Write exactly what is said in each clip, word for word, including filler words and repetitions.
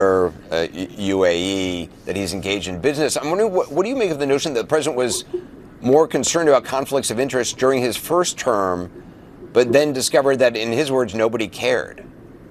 uh, U A E, that he's engaged in business. I'm wondering, what, what do you make of the notion that the president was more concerned about conflicts of interest during his first term, but then discovered that, in his words, nobody cared?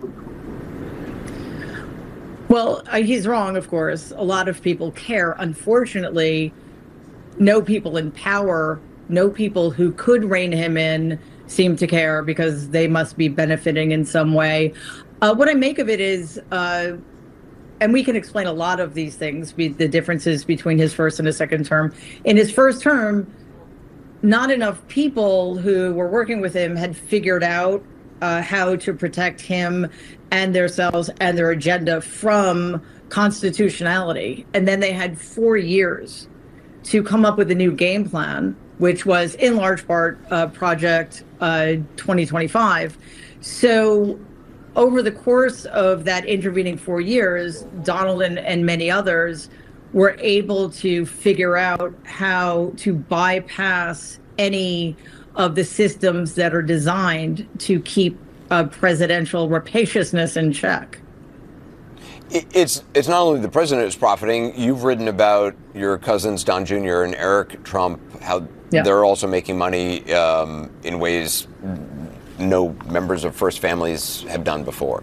Well, uh, he's wrong, of course. A lot of people care. Unfortunately, no people in power, no people who could rein him in seem to care because they must be benefiting in some way. Uh, what I make of it is, uh, and we can explain a lot of these things, be the differences between his first and his second term. In his first term, not enough people who were working with him had figured out uh, how to protect him and themselves and their agenda from constitutionality. And then they had four years to come up with a new game plan, which was in large part uh, Project uh, twenty twenty-five. So over the course of that intervening four years, Donald and, and many others were able to figure out how to bypass any of the systems that are designed to keep uh, presidential rapaciousness in check. It's it's not only the president who's profiting. You've written about your cousins, Don Junior and Eric Trump, how yeah. they're also making money um, in ways no members of First families have done before.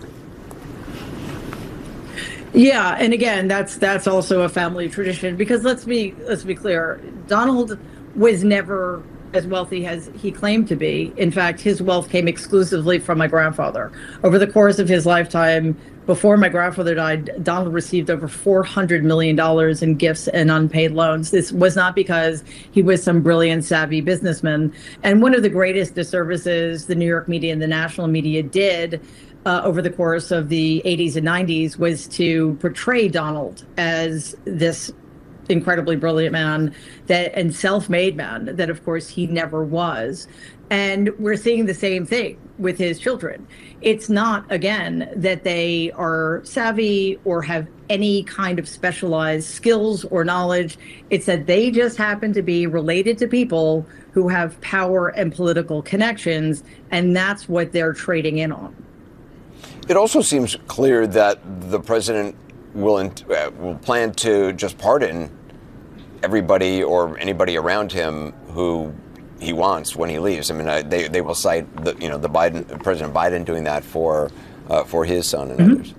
Yeah, and again, that's that's also a family tradition, because let's be let's be clear, Donald was never as wealthy as he claimed to be. In fact, his wealth came exclusively from my grandfather. Over the course of his lifetime, before my grandfather died, Donald received over four hundred million dollars in gifts and unpaid loans. This was not because he was some brilliant, savvy businessman. And one of the greatest disservices the New York media and the national media did uh, over the course of the eighties and nineties was to portray Donald as this incredibly brilliant man that and self-made man that, of course, he never was. And we're seeing the same thing with his children. It's not, again, that they are savvy or have any kind of specialized skills or knowledge. It's that they just happen to be related to people who have power and political connections, and that's what they're trading in on. It also seems clear that the president will, uh, will plan to just pardon everybody or anybody around him who he wants when he leaves. I mean, uh, they they will cite the you know the Biden President Biden doing that for uh, for his son and mm-hmm.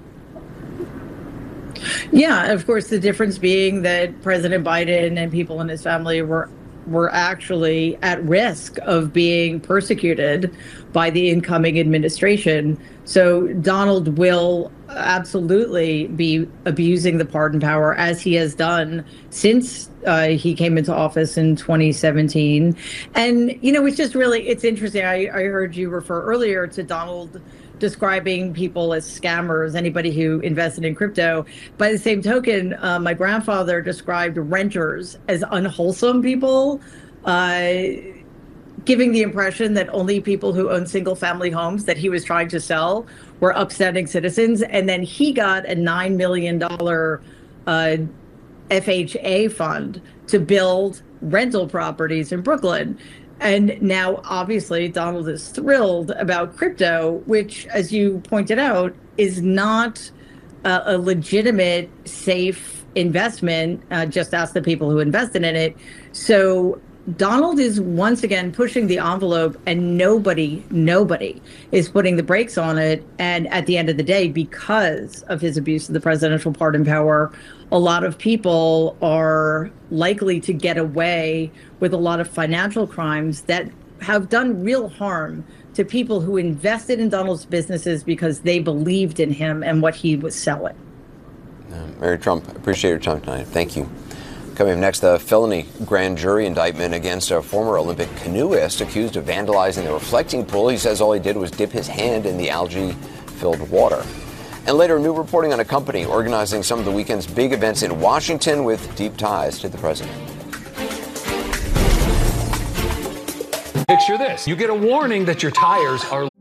others. Yeah, of course, the difference being that President Biden and people in his family were were actually at risk of being persecuted by the incoming administration. So Donald will absolutely be abusing the pardon power, as he has done since uh, he came into office in twenty seventeen. And, you know, it's just really, it's interesting. I, I heard you refer earlier to Donald describing people as scammers, anybody who invested in crypto. By the same token, uh, my grandfather described renters as unwholesome people, uh, giving the impression that only people who own single family homes that he was trying to sell were upstanding citizens. And then he got a nine million dollars uh, F H A fund to build rental properties in Brooklyn. And now, obviously, Donald is thrilled about crypto, which, as you pointed out, is not uh, a legitimate, safe investment. Uh, just ask the people who invested in it. So Donald is once again pushing the envelope, and nobody, nobody is putting the brakes on it. And at the end of the day, because of his abuse of the presidential pardon power, a lot of people are likely to get away with a lot of financial crimes that have done real harm to people who invested in Donald's businesses because they believed in him and what he was selling. Uh, Mary Trump, appreciate your time tonight. Thank you. Coming up next, the felony grand jury indictment against a former Olympic canoeist accused of vandalizing the reflecting pool. He says all he did was dip his hand in the algae-filled water. And later, new reporting on a company organizing some of the weekend's big events in Washington with deep ties to the president. Picture this. You get a warning that your tires are